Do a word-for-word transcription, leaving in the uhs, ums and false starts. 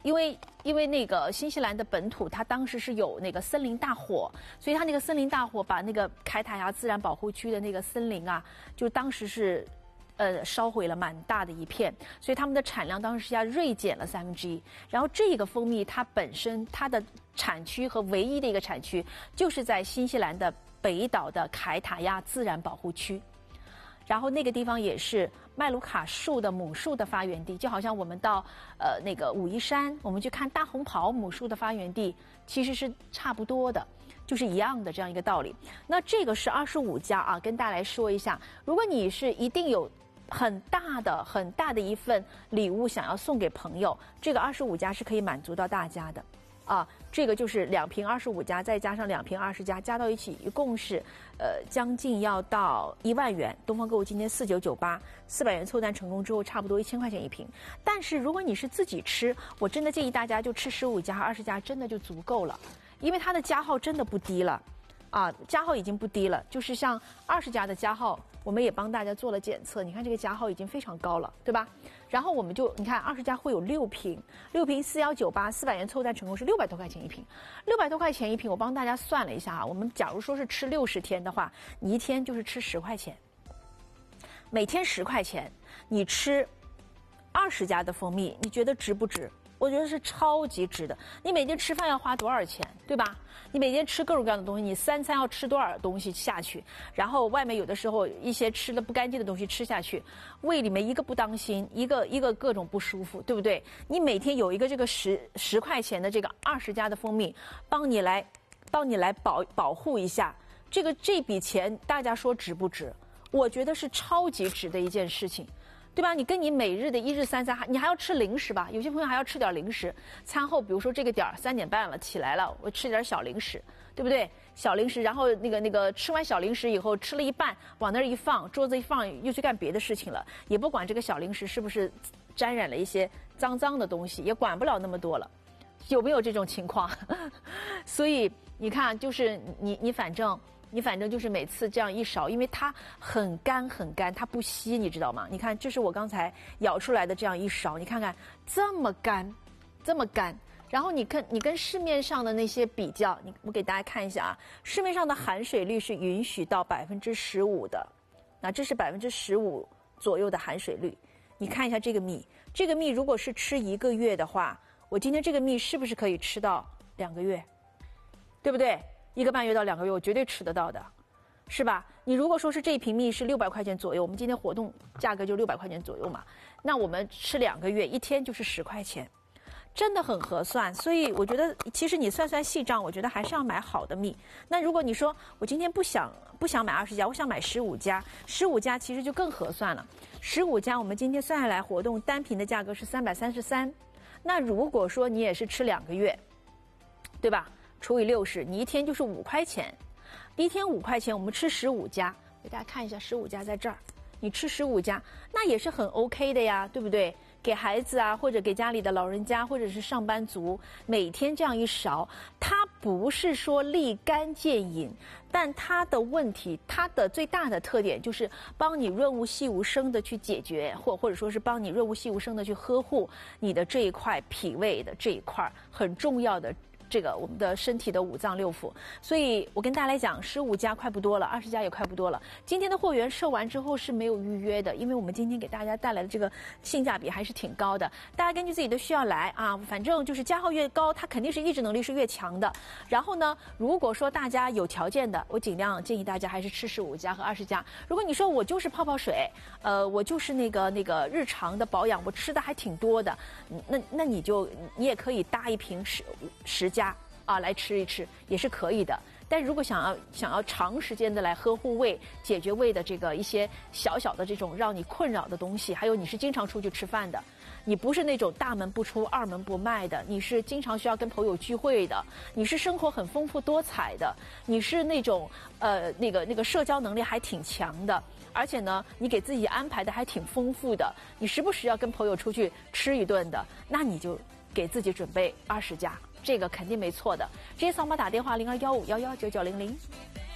因为因为那个新西兰的本土，它当时是有那个森林大火，所以它那个森林大火把那个凯塔亚自然保护区的那个森林啊，就当时是。呃，烧毁了蛮大的一片，所以他们的产量当时下锐减了三分之一。然后这个蜂蜜它本身它的产区和唯一的一个产区就是在新西兰的北岛的凯塔亚自然保护区。然后那个地方也是麦卢卡树的母树的发源地，就好像我们到呃那个武夷山，我们去看大红袍母树的发源地，其实是差不多的。就是一样的这样一个道理。那这个是二十五家啊，跟大家来说一下，如果你是一定有很大的很大的一份礼物想要送给朋友，这个二十五家是可以满足到大家的。啊，这个就是两瓶二十五加，再加上两瓶二十加，加到一起一共是，呃，将近要到一万元。东方购物今天四九九八，四百元凑单成功之后，差不多一千块钱一瓶。但是如果你是自己吃，我真的建议大家就吃十五加和二十加，真的就足够了，因为它的加号真的不低了。啊，加号已经不低了，就是像二十加的加号，我们也帮大家做了检测，你看这个加号已经非常高了，对吧？然后我们就你看二十加会有六瓶，六瓶四幺九八，四百元凑单成功是六百多块钱一瓶，六百多块钱一瓶，我帮大家算了一下啊，我们假如说是吃六十天的话，你一天就是吃十块钱，每天十块钱，你吃二十加的蜂蜜，你觉得值不值？我觉得是超级值的。你每天吃饭要花多少钱，对吧？你每天吃各种各样的东西，你三餐要吃多少东西下去？然后外面有的时候一些吃的不干净的东西吃下去，胃里面一个不当心，一个一个各种不舒服，对不对？你每天有一个这个十十块钱的这个二十加的蜂蜜，帮你来帮你来保保护一下，这个这笔钱大家说值不值？我觉得是超级值的一件事情。对吧？你跟你每日的一日三餐，你还要吃零食吧？有些朋友还要吃点零食。餐后，比如说这个点儿三点半了，起来了，我吃点小零食，对不对？小零食，然后那个那个吃完小零食以后，吃了一半，往那儿一放，桌子一放，又去干别的事情了，也不管这个小零食是不是沾染了一些脏脏的东西，也管不了那么多了。有没有这种情况？所以你看，就是你你反正。你反正就是每次这样一勺，因为它很干很干，它不稀，你知道吗？你看，这是我刚才舀出来的这样一勺，你看看这么干，这么干。然后你看，你跟市面上的那些比较，你我给大家看一下啊，市面上的含水率是允许到百分之十五的，那这是百分之十五左右的含水率。你看一下这个蜜，这个蜜如果是吃一个月的话，我今天这个蜜是不是可以吃到两个月？对不对？一个半月到两个月，我绝对吃得到的，是吧？你如果说是这一瓶蜜是六百块钱左右，我们今天活动价格就六百块钱左右嘛，那我们吃两个月，一天就是十块钱，真的很合算。所以我觉得，其实你算算细账，我觉得还是要买好的蜜。那如果你说我今天不想不想买二十加，我想买十五加，十五加其实就更合算了。十五加我们今天算下来，活动单瓶的价格是三百三十三。那如果说你也是吃两个月，对吧？除以六十，你一天就是五块钱，一天五块钱，我们吃十五加，给大家看一下，十五加在这儿，你吃十五加，那也是很 OK 的呀，对不对？给孩子啊，或者给家里的老人家，或者是上班族，每天这样一勺，它不是说立竿见影，但它的问题，它的最大的特点就是帮你润物细无声的去解决，或或者说是帮你润物细无声的去呵护你的这一块脾胃的这一块很重要的。这个我们的身体的五脏六腑，所以我跟大家来讲，十五加快不多了，二十加也快不多了。今天的货源售完之后是没有预约的，因为我们今天给大家带来的这个性价比还是挺高的，大家根据自己的需要来啊，反正就是加号越高，它肯定是抑制能力是越强的。然后呢，如果说大家有条件的，我尽量建议大家还是吃十五加和二十加。如果你说我就是泡泡水，呃，我就是那个那个日常的保养，我吃的还挺多的，那那你就你也可以搭一瓶十十。加啊，来吃一吃也是可以的。但如果想要想要长时间的来呵护胃，解决胃的这个一些小小的这种让你困扰的东西，还有你是经常出去吃饭的，你不是那种大门不出二门不迈的，你是经常需要跟朋友聚会的，你是生活很丰富多彩的，你是那种呃那个那个社交能力还挺强的，而且呢你给自己安排的还挺丰富的，你时不时要跟朋友出去吃一顿的，那你就给自己准备二十加。这个肯定没错的，直接扫码打电话零二幺五幺幺九九零零。